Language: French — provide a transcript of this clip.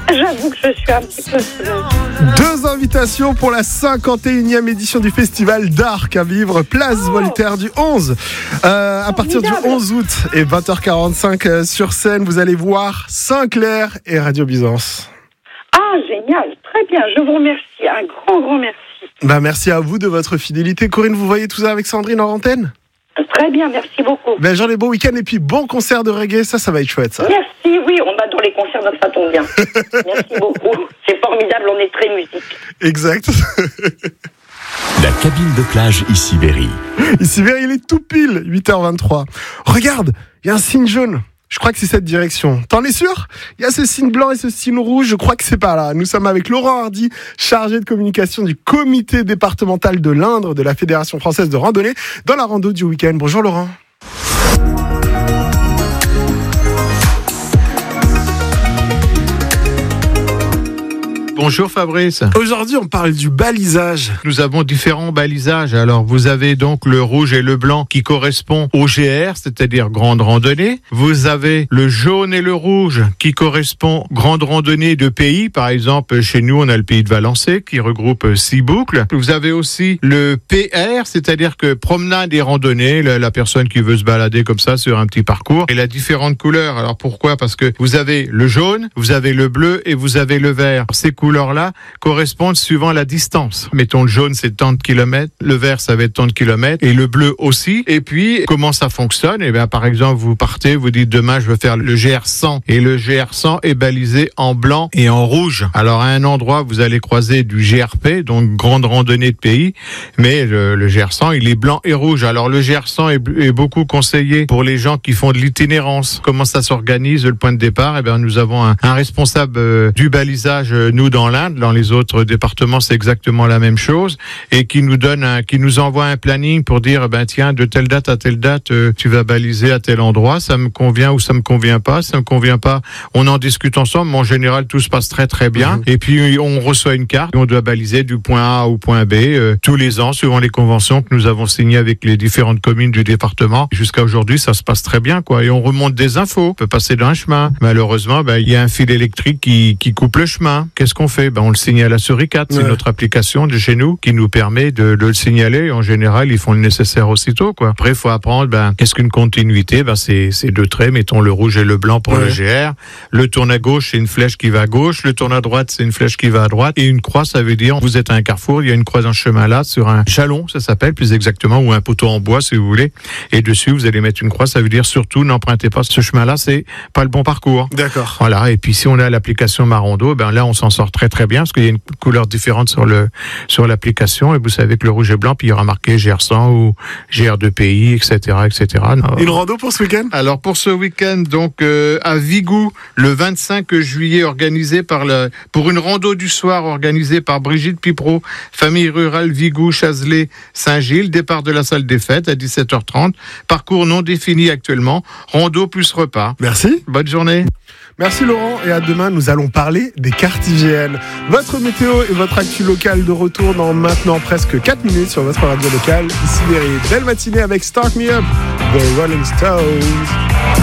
J'avoue que je suis un petit peu stressée. 2 invitations pour la 51e édition du Festival d'Arc à vivre, place Voltaire du 11. À partir du 11 août et 20h45 sur scène, vous allez voir Sinclair et Radio Byzance. Ah, génial, très bien, je vous remercie, un grand merci. Merci à vous de votre fidélité. Corinne, vous voyez tout ça avec Sandrine en antenne ? Très bien, merci beaucoup. J'en ai bon week-end et puis bon concert de reggae, ça va être chouette ça. Merci, oui, on adore les concerts, donc ça tombe bien. Merci beaucoup, c'est formidable, on est très musique. Exact. La cabine de plage Issy-Berry. Issy-Berry, il est tout pile, 8h23. Regarde, il y a un signe jaune. Je crois que c'est cette direction. T'en es sûr ? Il y a ce signe blanc et ce signe rouge, je crois que c'est pas là. Nous sommes avec Laurent Hardy, chargé de communication du comité départemental de l'Indre de la Fédération française de randonnée, dans la rando du week-end. Bonjour Laurent. Bonjour Fabrice. Aujourd'hui, on parle du balisage. Nous avons différents balisages. Alors, vous avez donc le rouge et le blanc qui correspond au GR, c'est-à-dire grande randonnée. Vous avez le jaune et le rouge qui correspond grande randonnée de pays. Par exemple, chez nous, on a le pays de Valençay qui regroupe 6 boucles. Vous avez aussi le PR, c'est-à-dire que promenade et randonnée, la personne qui veut se balader comme ça sur un petit parcours. Et la différentes couleurs. Alors, pourquoi ? Parce que vous avez le jaune, vous avez le bleu et vous avez le vert. Ces couleurs-là correspondent suivant la distance. Mettons, le jaune, c'est tant de kilomètres, le vert, ça va être tant de kilomètres, et le bleu aussi. Et puis, comment ça fonctionne ? Eh bien, par exemple, vous partez, vous dites, demain, je veux faire le GR100, et le GR100 est balisé en blanc et en rouge. Alors, à un endroit, vous allez croiser du GRP, donc grande randonnée de pays, mais le GR100, il est blanc et rouge. Alors, le GR100 est beaucoup conseillé pour les gens qui font de l'itinérance. Comment ça s'organise, le point de départ ? Eh bien, nous avons un responsable du balisage, nous, dans l'Inde, dans les autres départements, c'est exactement la même chose, et qui nous envoie un planning pour dire, tiens, de telle date à telle date, tu vas baliser à tel endroit, ça me convient ou ça me convient pas, ça me convient pas, on en discute ensemble, mais en général, tout se passe très très bien, et puis on reçoit une carte, on doit baliser du point A au point B, tous les ans, suivant les conventions que nous avons signées avec les différentes communes du département. Jusqu'à aujourd'hui, ça se passe très bien, quoi, et on remonte des infos, on peut passer d'un chemin. Malheureusement, il y a un fil électrique qui coupe le chemin. Qu'est-ce qu'on fait ? On le signale à Suricat, c'est notre application de chez nous qui nous permet de le signaler. En général, ils font le nécessaire aussitôt, quoi. Après, il faut apprendre, qu'est-ce qu'une continuité ? C'est 2 traits, mettons le rouge et le blanc pour le GR. Le tourne à gauche, c'est une flèche qui va à gauche. Le tourne à droite, c'est une flèche qui va à droite. Et une croix, ça veut dire, vous êtes à un carrefour, il y a une croix dans ce chemin-là, sur un jalon, ça s'appelle, plus exactement, ou un poteau en bois, si vous voulez. Et dessus, vous allez mettre une croix, ça veut dire, surtout, n'empruntez pas ce chemin-là, c'est pas le bon parcours. D'accord. Voilà. Et puis, si on a l'application Marondo, là, on s'en sort très très bien, parce qu'il y a une couleur différente sur l'application, et vous savez que le rouge et blanc, puis il y aura marqué GR100 ou GR2PI, etc., etc. Une rando pour ce week-end ? Alors, pour ce week-end, donc, à Vigou, le 25 juillet, organisé pour une rando du soir organisée par Brigitte Pipereau, famille rurale Vigou, Chazelet, Saint-Gilles, départ de la salle des fêtes à 17h30, parcours non défini actuellement, rando plus repas. Merci. Bonne journée. Merci Laurent, et à demain, nous allons parler des cartes IGN. Votre météo et votre actu locale de retour dans maintenant presque 4 minutes sur votre radio locale. Ici Berry, belle matinée avec Start Me Up, The Rolling Stones.